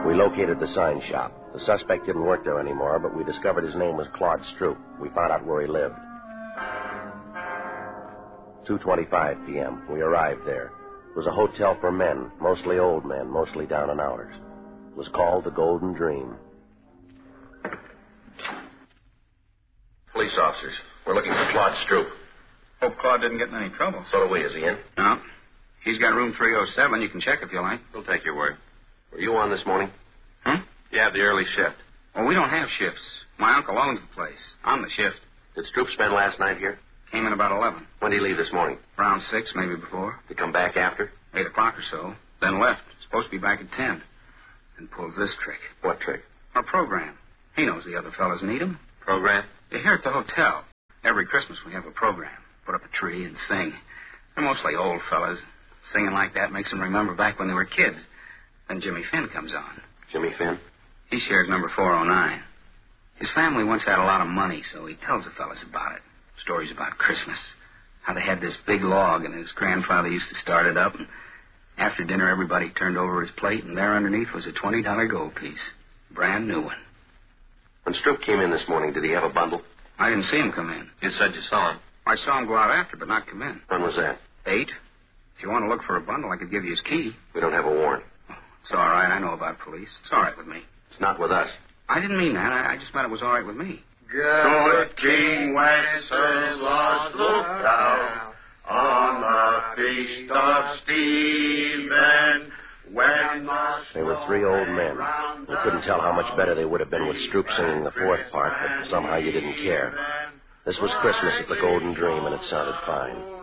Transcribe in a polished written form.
We located the sign shop. The suspect didn't work there anymore, but we discovered his name was Claude Stroop. We found out where he lived. 2:25 p.m. We arrived there. It was a hotel for men, mostly old men, mostly down and outers. It was called the Golden Dream. Police officers. We're looking for Claude Stroop. Hope Claude didn't get in any trouble. So do we. Is he in? No. He's got room 307. You can check if you like. We'll take your word. Were you on this morning? Yeah, the early shift. Well, we don't have shifts. My uncle owns the place. I'm the shift. Did Stroop spend last night here? Came in about 11. When did he leave this morning? Around 6, maybe before. Did he come back after? 8 o'clock or so. Then left. Supposed to be back at 10. And pulls this trick. What trick? Our program. He knows the other fellas need him. Program? You're here at the hotel. Every Christmas we have a program. Put up a tree and sing. They're mostly old fellas. Singing like that makes them remember back when they were kids. Then Jimmy Finn comes on. Jimmy Finn? He shares number 409. His family once had a lot of money, so he tells the fellas about it. Stories about Christmas. How they had this big log, and his grandfather used to start it up, and after dinner everybody turned over his plate, and there underneath was a $20 gold piece. Brand new one. When Stroop came in this morning, did he have a bundle? I didn't see him come in. You said you saw him. I saw him go out after, but not come in. When was that? 8. If you want to look for a bundle, I could give you his key. We don't have a warrant. It's all right. I know about police. It's all right with me. It's not with us. I didn't mean that. I just meant it was all right with me. Good King Wenceslas looked out on the feast of Stephen when They were 3 old men. We couldn't tell how much better they would have been with Stroop singing the 4th part, but somehow you didn't care. This was Christmas at the Golden Dream, and it sounded fine.